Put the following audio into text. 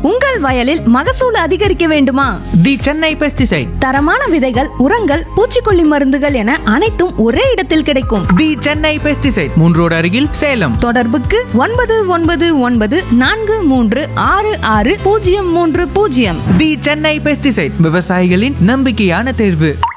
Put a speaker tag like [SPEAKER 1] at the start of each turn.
[SPEAKER 1] உங்கள் வயலில் மகசூல் அதிகரிக்க வேண்டுமா?
[SPEAKER 2] தி சென்னை பெஸ்டிசைட்.
[SPEAKER 1] தரமான விதைகள், உரங்கள், பூச்சிக்கொல்லி மருந்துகள் என அனைத்தும் ஒரே இடத்தில் கிடைக்கும்.
[SPEAKER 2] தி சென்னை பெஸ்டிசைட், 3 ரோடு அருகில், சேலம்.
[SPEAKER 1] தொடர்புக்கு 9999436630.
[SPEAKER 2] தி சென்னை பெஸ்டிசைட், விவசாயிகளின் நம்பிக்கையான தேர்வு.